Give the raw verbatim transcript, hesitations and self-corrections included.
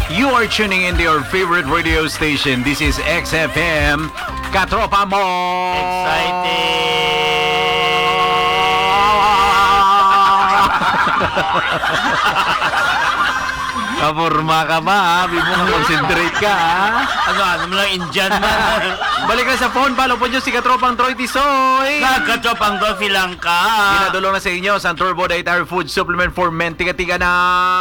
You are tuning into your favorite radio station. This is X F M. Katropa mo! Kapurma ka ba, ha? Bimo nga concentrate ka, ha? Ano, ano mo lang, Indian man. Balik na sa phone. Follow po nyo si Katropang Troy Tisoy. Nagkatropang Dolphy lang ka. Pinadulong na sa inyo sa Turbo Dietary Food Supplement for Men. Tiga-tiga na.